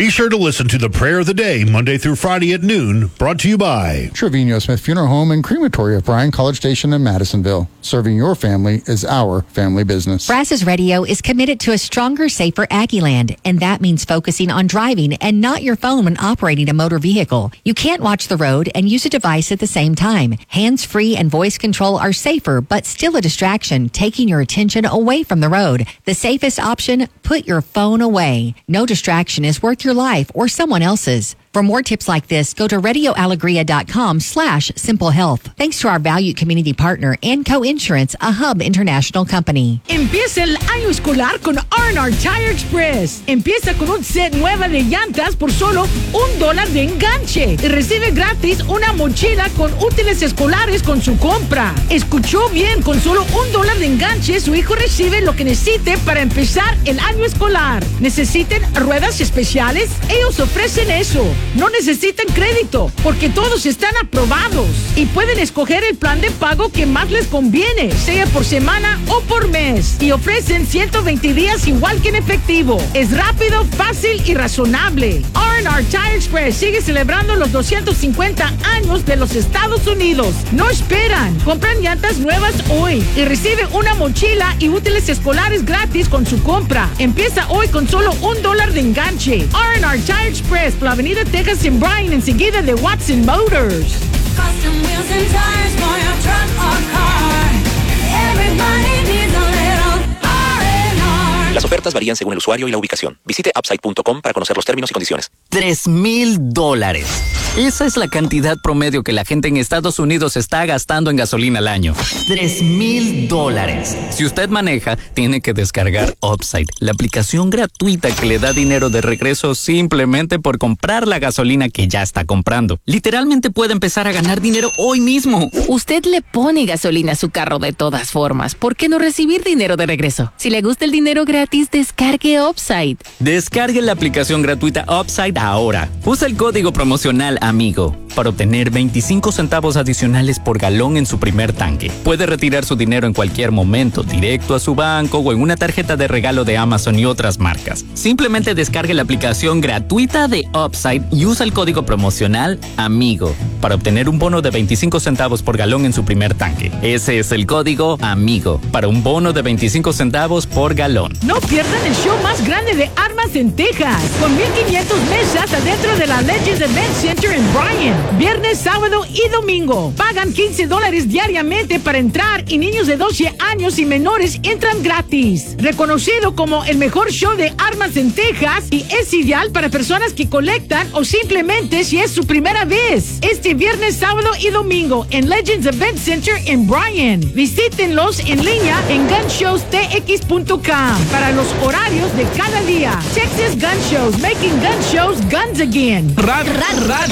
Be sure to listen to the Prayer of the Day Monday through Friday at noon, brought to you by Trevino Smith Funeral Home and Crematory of Bryan College Station in Madisonville. Serving your family is our family business. Brazos Radio is committed to a stronger, safer Aggieland, and that means focusing on driving and not your phone when operating a motor vehicle. You can't watch the road and use a device at the same time. Hands-free and voice control are safer, but still a distraction, taking your attention away from the road. The safest option, put your phone away. No distraction is worth your life or someone else's. For more tips like this, go to radioalegria.com/simplehealth. Thanks to our valued community partner, Anco Insurance, a Hub International company. Empieza el año escolar con R&R Tire Express. Empieza con un set nueva de llantas por solo $1 de enganche y recibe gratis una mochila con útiles escolares con su compra. Escuchó bien, con solo $1 de enganche, su hijo recibe lo que necesite para empezar el año escolar. ¿Necesiten ruedas especiales? Ellos ofrecen eso. No necesitan crédito porque todos están aprobados y pueden escoger el plan de pago que más les conviene, sea por semana o por mes, y ofrecen 120 días igual que en efectivo. Es rápido, fácil y razonable. R&R Tire Express sigue celebrando los 250 años de los Estados Unidos. No esperan, compran llantas nuevas hoy y recibe una mochila y útiles escolares gratis con su compra. Empieza hoy con solo $1 de enganche. R&R Tire Express, por la avenida Texas en Bryan, enseguida de Watson Motors. Custom wheels and tires for your truck or car. Everybody needs a little R&R. Las ofertas varían según el usuario y la ubicación. Visite upside.com para conocer los términos y condiciones. $3,000. Esa es la cantidad promedio que la gente en Estados Unidos está gastando en gasolina al año. $3,000. Si usted maneja, tiene que descargar Upside, la aplicación gratuita que le da dinero de regreso simplemente por comprar la gasolina que ya está comprando. Literalmente puede empezar a ganar dinero hoy mismo. Usted le pone gasolina a su carro de todas formas. ¿Por qué no recibir dinero de regreso? Si le gusta el dinero gratis, descargue Upside. Descargue la aplicación gratuita Upside ahora. Usa el código promocional AMIGO para obtener 25 centavos adicionales por galón en su primer tanque. Puede retirar su dinero en cualquier momento, directo a su banco o en una tarjeta de regalo de Amazon y otras marcas. Simplemente descargue la aplicación gratuita de Upside y usa el código promocional AMIGO para obtener un bono de 25 centavos por galón en su primer tanque. Ese es el código AMIGO para un bono de 25 centavos por galón. No pierdan el show más grande de armas en Texas, con 1,500 mesas adentro de la Legends Event Center en Bryan. Viernes, sábado y domingo. Pagan $15 diariamente para entrar y niños de 12 años y menores entran gratis. Reconocido como el mejor show de armas en Texas y es ideal para personas que colectan o simplemente si es su primera vez. Este viernes, sábado y domingo en Legends Event Center en Bryan. Visítenlos en línea en gunshowstx.com para los horarios de cada día. Texas Gun Shows, making gun shows guns again. Radio